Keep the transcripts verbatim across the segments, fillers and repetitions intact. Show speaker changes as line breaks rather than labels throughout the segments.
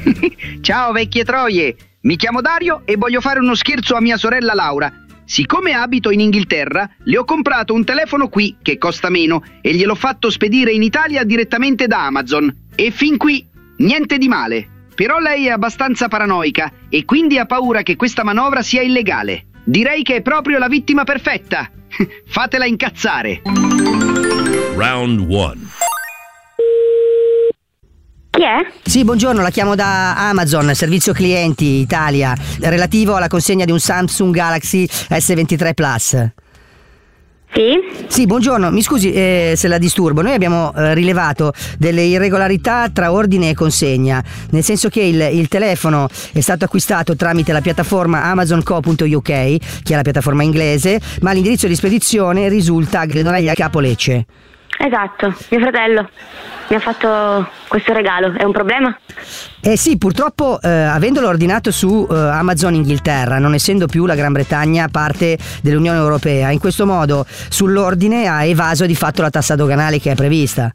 Ciao vecchie troie, mi chiamo Dario e voglio fare uno scherzo a mia sorella Laura. Siccome abito in Inghilterra, le ho comprato un telefono qui che costa meno e gliel'ho fatto spedire in Italia direttamente da Amazon. E fin qui niente di male. Però lei è abbastanza paranoica e quindi ha paura che questa manovra sia illegale. Direi che è proprio la vittima perfetta. Fatela incazzare.
Round one.
Chi è?
Sì, buongiorno, la chiamo da Amazon, servizio clienti Italia, relativo alla consegna di un Samsung Galaxy S ventitré Plus.
Sì?
Sì, buongiorno, mi scusi eh, se la disturbo. Noi abbiamo eh, rilevato delle irregolarità tra ordine e consegna, nel senso che il, il telefono è stato acquistato tramite la piattaforma amazon co punto u k, che è la piattaforma inglese, ma l'indirizzo di spedizione risulta a Capo Lecce.
Esatto, mio fratello mi ha fatto questo regalo, è un problema?
Eh sì, purtroppo eh, avendolo ordinato su eh, Amazon Inghilterra, non essendo più la Gran Bretagna parte dell'Unione Europea, in questo modo sull'ordine ha evaso di fatto la tassa doganale che è prevista.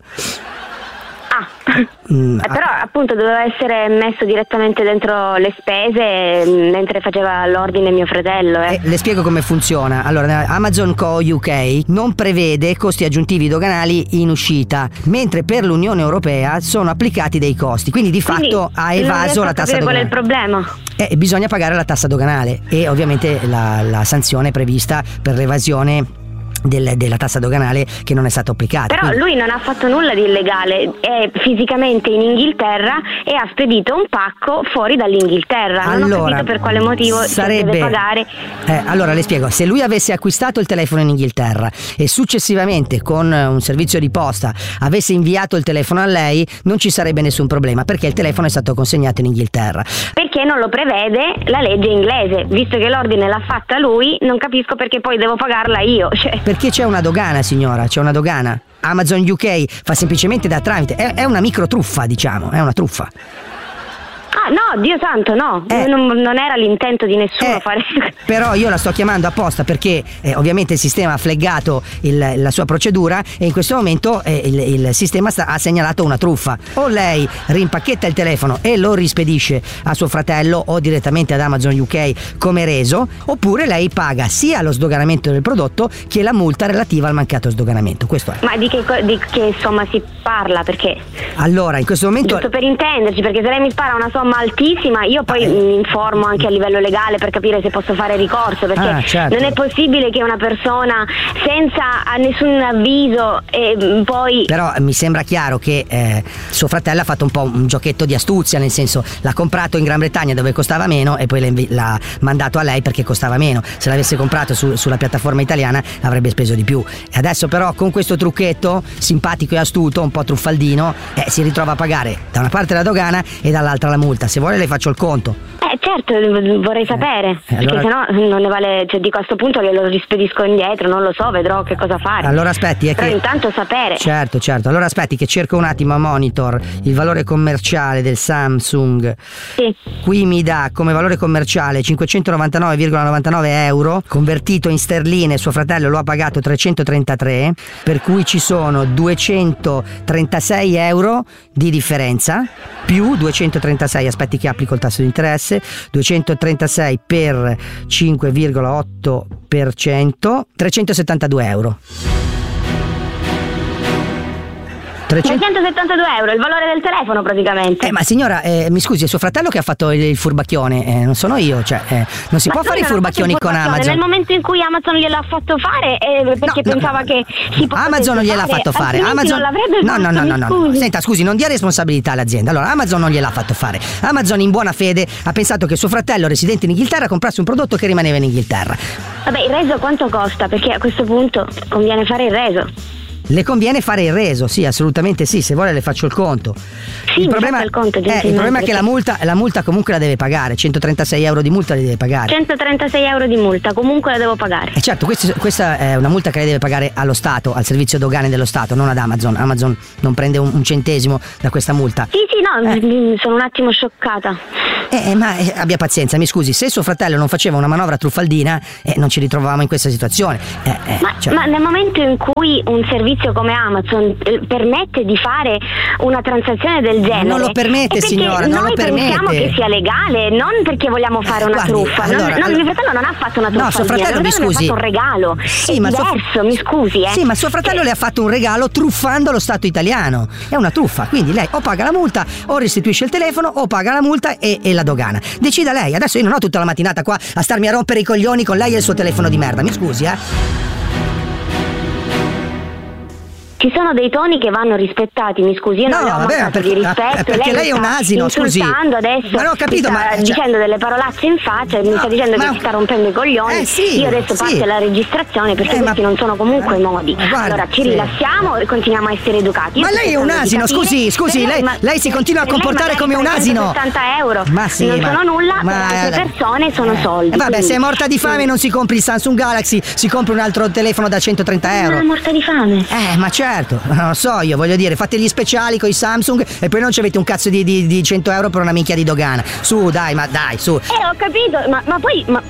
Ah, mm, eh, però appunto doveva essere messo direttamente dentro le spese mentre faceva l'ordine mio fratello. Eh.
Eh, le spiego come funziona. Allora, Amazon Co U K non prevede costi aggiuntivi doganali in uscita, mentre per l'Unione Europea sono applicati dei costi, quindi di
quindi
fatto ha evaso la tassa doganale.
Qual è il problema?
Eh, bisogna pagare la tassa doganale e ovviamente la, la sanzione prevista per l'evasione Del, della tassa doganale che non è stata applicata.
Però
quindi...
lui non ha fatto nulla di illegale, è fisicamente in Inghilterra e ha spedito un pacco fuori dall'Inghilterra.
Allora,
non ho capito per quale motivo
sarebbe...
deve pagare.
Eh, allora le spiego, se lui avesse acquistato il telefono in Inghilterra e successivamente con un servizio di posta avesse inviato il telefono a lei, non ci sarebbe nessun problema, perché il telefono è stato consegnato in Inghilterra.
Perché non lo prevede la legge inglese, visto che l'ordine l'ha fatta lui, non capisco perché poi devo pagarla io, cioè...
Perché c'è una dogana, signora, c'è una dogana. Amazon U K fa semplicemente da tramite, è, è una micro truffa, diciamo, è una truffa.
Ah no, Dio santo, no,
eh,
non, non era l'intento di nessuno
eh,
fare.
Però io la sto chiamando apposta perché eh, ovviamente il sistema ha flaggato il, la sua procedura e in questo momento eh, il, il sistema sta, ha segnalato una truffa. O lei rimpacchetta il telefono e lo rispedisce a suo fratello o direttamente ad Amazon U K come reso, oppure lei paga sia lo sdoganamento del prodotto che la multa relativa al mancato sdoganamento. Questo è.
Ma di che, di che somma si parla? Perché?
Allora, in questo momento...
Giusto per intenderci, perché se lei mi spara una somma altissima, io poi mi informo anche a livello legale per capire se posso fare ricorso, perché
ah, certo.
non è possibile che una persona senza nessun avviso e poi...
Però mi sembra chiaro che eh, suo fratello ha fatto un po' un giochetto di astuzia, nel senso l'ha comprato in Gran Bretagna dove costava meno e poi l'ha, invi- l'ha mandato a lei perché costava meno. Se l'avesse comprato su- sulla piattaforma italiana avrebbe speso di più. E adesso però con questo trucchetto simpatico e astuto, un po' truffaldino, eh, si ritrova a pagare da una parte la dogana e dall'altra la multa. Se vuole le faccio il conto.
Eh certo, vorrei sapere,
eh, allora...
perché sennò non ne vale, cioè dico a sto punto che lo rispedisco indietro, non lo so, vedrò che cosa fare.
Allora aspetti, è
Però
che...
intanto sapere.
Certo, certo, allora aspetti che cerco un attimo a monitor il valore commerciale del Samsung.
Sì.
Qui mi dà come valore commerciale cinquecentonovantanove virgola novantanove euro, convertito in sterline suo fratello lo ha pagato trecentotrentatré, per cui ci sono duecentotrentasei euro di differenza, più duecentotrentasei, aspetti che applico il tasso di interesse, duecentotrentasei per cinque virgola otto per cento, trecentosettantadue euro.
trecentosettantadue euro, il valore del telefono praticamente.
Eh ma signora, eh, mi scusi, è suo fratello che ha fatto il, il furbacchione, eh, non sono io, cioè eh, non si
ma
può fare i furbacchioni con Amazon.
Nel momento in cui Amazon gliel'ha fatto fare, eh, perché
no,
pensava
no,
che si potesse
Amazon non gliel'ha
fare,
fatto fare.
Amazon
Amazon
non l'avrebbe
no,
fatto,
no, no, no, no,
scusi.
Senta, scusi, non dia responsabilità all'azienda. Allora, Amazon non gliel'ha fatto fare. Amazon in buona fede ha pensato che suo fratello residente in Inghilterra comprasse un prodotto che rimaneva in Inghilterra.
Vabbè, il reso quanto costa? Perché a questo punto conviene fare il reso.
Le conviene fare il reso, sì, assolutamente sì, se vuole le faccio il conto.
Sì,
il problema,
il, conto,
eh, il problema è che la multa, la multa comunque la deve pagare, centotrentasei euro di multa li deve pagare.
centotrentasei euro di multa, comunque la devo pagare.
E eh certo, questi, questa è una multa che lei deve pagare allo Stato, al servizio dogane dello Stato, non ad Amazon. Amazon non prende un, un centesimo da questa multa.
Sì, sì, no,
eh.
sono un attimo scioccata.
Eh, ma eh, abbia pazienza, mi scusi, se suo fratello non faceva una manovra truffaldina, eh, non ci ritrovavamo in questa situazione. Eh, eh,
ma,
cioè...
ma nel momento in cui un servizio come Amazon eh, permette di fare una transazione del genere,
non lo permette, signora, non lo permette.
Noi pensiamo che sia legale, non perché vogliamo fare una
Guardi,
truffa.
allora,
non, no,
allora...
mio fratello non ha fatto una truffa.
No, suo fratello, mi scusi.
Mi ha fatto un regalo.
Sì,
è
ma
diverso,
suo...
mi scusi, eh.
Sì, ma suo fratello
eh.
le ha fatto un regalo truffando lo Stato italiano. È una truffa, quindi lei o paga la multa o restituisce il telefono o paga la multa e, e la dogana. Decida lei, adesso io non ho tutta la mattinata qua a starmi a rompere i coglioni con lei e il suo telefono di merda, mi scusi, eh.
Ci sono dei toni che vanno rispettati, mi scusi, io non
no,
le ho
vabbè,
mancato
perché,
di rispetto.
eh, perché lei, lei è un asino, scusi.
Adesso
ma non ho capito,
mi sta
ma
dicendo delle parolacce in faccia e no, mi sta dicendo ma... che ci sta rompendo i coglioni.
Eh, sì,
io adesso
sì.
parte la registrazione perché
eh,
questi
ma...
non sono comunque modi.
Guarda,
allora ci
sì.
rilassiamo e continuiamo a essere educati. Io
ma lei è un asino, scusi, scusi, lei,
ma,
lei si continua a comportare come un asino.
settanta euro.
Ma sì,
non
ma...
sono nulla,
ma...
per altre persone sono
eh.
soldi.
Eh, vabbè,
quindi...
se è morta di fame non si compri il Samsung Galaxy, si compra un altro telefono da centotrenta euro.
Ma è morta di fame.
Eh, ma certo, non lo so io, voglio dire, fate gli speciali con i Samsung e poi non ci avete un cazzo di, di, di cento euro per una minchia di dogana. Su, dai, ma dai, su.
Eh, ho capito, ma, ma poi... Ma...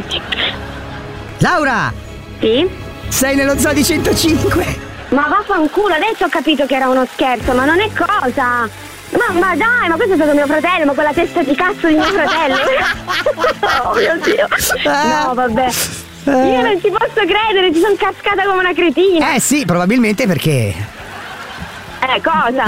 Laura!
Sì?
Sei nello zoo di centocinque?
Ma vaffanculo, adesso ho capito che era uno scherzo, ma non è cosa. Ma, ma dai, ma questo è stato mio fratello, ma quella testa di cazzo di mio fratello. Oh mio Dio. No, vabbè. Io non ci posso credere, ci sono cascata come una cretina.
Eh sì, probabilmente perché...
Eh, cosa?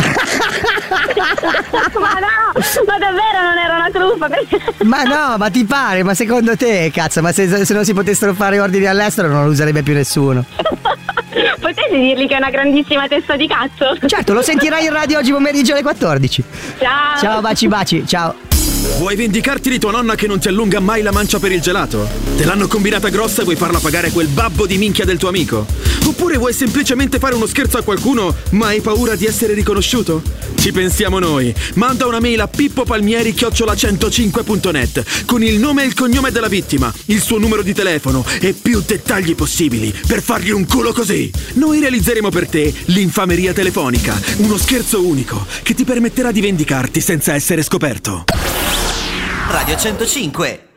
Ma no, ma davvero non era una truffa? Perché...
Ma no, ma ti pare, ma secondo te, cazzo, ma se, se non si potessero fare ordini all'estero non lo userebbe più nessuno.
Potete dirgli che è una grandissima testa di cazzo?
Certo, lo sentirai in radio oggi pomeriggio alle quattordici.
Ciao.
Ciao, baci baci, ciao.
Vuoi vendicarti di tua nonna che non ti allunga mai la mancia per il gelato? Te l'hanno combinata grossa e vuoi farla pagare quel babbo di minchia del tuo amico? Oppure vuoi semplicemente fare uno scherzo a qualcuno ma hai paura di essere riconosciuto? Ci pensiamo noi. Manda una mail a pippopalmieri chiocciola centocinque punto net con il nome e il cognome della vittima, il suo numero di telefono e più dettagli possibili per fargli un culo così. Noi realizzeremo per te l'infameria telefonica, uno scherzo unico che ti permetterà di vendicarti senza essere scoperto.
Radio centocinque